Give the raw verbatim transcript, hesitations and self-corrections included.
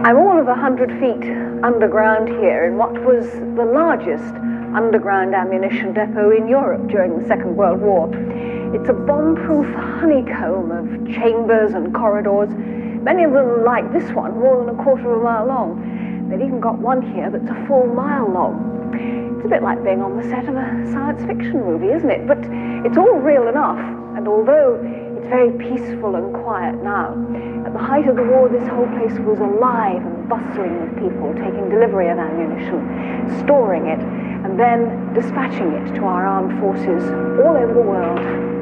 I'm all of one hundred feet underground here in what was the largest underground ammunition depot in Europe during the Second World War. It's a bomb-proof honeycomb of chambers and corridors, many of them like this one, more than a quarter of a mile long. They've even got one here that's a full mile long. It's a bit like being on the set of a science fiction movie, isn't it? But it's all real enough, and although it's very peaceful and quiet now, at the height of the war this whole place was alive and bustling with people taking delivery of ammunition, storing it, and then dispatching it to our armed forces all over the world.